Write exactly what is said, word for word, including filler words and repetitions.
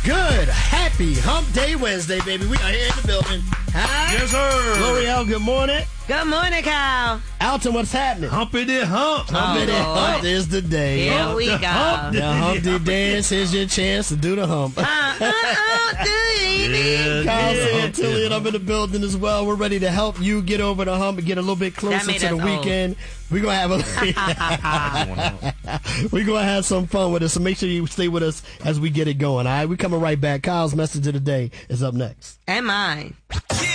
Good, happy Hump Day Wednesday, baby. We are here in the building. Hi. Yes, sir. L'Oreal, good morning. Good morning, Kyle. Alton, what's happening? Humpity hump. Humpity Oh, hump is the day. Here we go. The Humpty Dance is your chance to do the hump. Uh, uh, uh, good evening. Yeah, Kyle yeah, Santilli and I'm in the building as well. We're ready to help you get over the hump and get a little bit closer made to the us old. weekend. We're gonna have a we're gonna have some fun with it. So make sure you stay with us as we get it going. All right, we coming right back. Kyle's message of the day is up next. And mine. Yeah.